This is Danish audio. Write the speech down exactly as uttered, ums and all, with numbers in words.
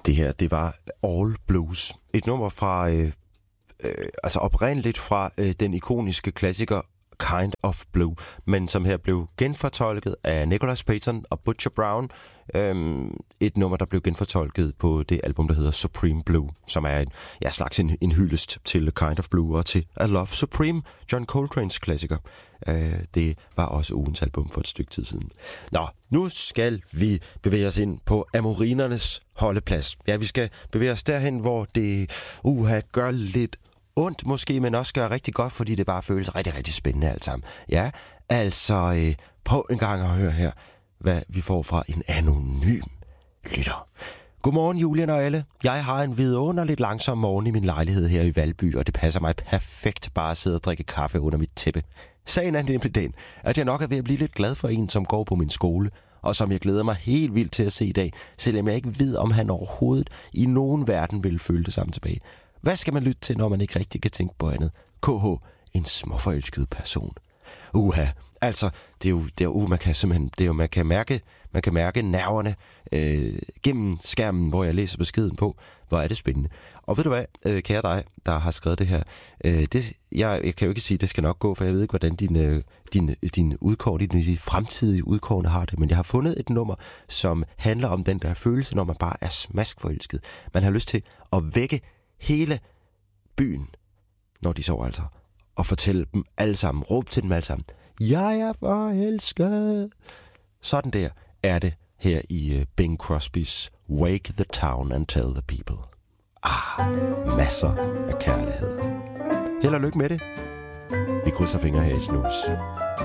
Det her, det var All Blues. Et nummer fra, øh, øh, altså oprindeligt fra øh, den ikoniske klassiker Kind of Blue, men som her blev genfortolket af Nicholas Payton og Butcher Brown. Øhm, et nummer, der blev genfortolket på det album, der hedder Supreme Blue, som er en ja, slags en, en hyldest til Kind of Blue og til I Love Supreme, John Coltranes klassiker. Øh, det var også ugens album for et stykke tid siden. Nå, nu skal vi bevæge os ind på amorinernes holdeplads. Ja, vi skal bevæge os derhen, hvor det uha, gør lidt ondt måske, men også gør rigtig godt, fordi det bare føles rigtig, rigtig spændende alt sammen. Ja, altså øh, prøv en gang at høre her, hvad vi får fra en anonym lytter. Godmorgen, Julian og alle. Jeg har en vidunderligt langsom morgen i min lejlighed her i Valby, og det passer mig perfekt bare at sidde og drikke kaffe under mit tæppe. Sagen er nemlig den, at jeg nok er ved at blive lidt glad for en, som går på min skole, og som jeg glæder mig helt vildt til at se i dag, selvom jeg ikke ved, om han overhovedet i nogen verden vil føle det samme tilbage. Hvad skal man lytte til, når man ikke rigtig kan tænke på andet? K H, en småforelsket person. Uha, altså, det er jo, det er jo man kan simpelthen, det er jo, man kan mærke, man kan mærke nerverne øh, gennem skærmen, hvor jeg læser beskeden på. Hvor er det spændende. Og ved du hvad, øh, kære dig, der har skrevet det her, øh, det, jeg, jeg kan jo ikke sige, at det skal nok gå, for jeg ved ikke, hvordan din, øh, din, din udkår, din, din fremtidige udkårne har det, men jeg har fundet et nummer, som handler om den der følelse, når man bare er smaskforelsket. Man har lyst til at vække hele byen, når de sover altså, og fortælle dem alle sammen, råb til dem alle sammen, jeg er forelsket. Sådan der er det her i uh, Bing Crosbys Wake the Town and Tell the People. Ah, masser af kærlighed. Held og lykke med det. Vi krydser fingre her i snus.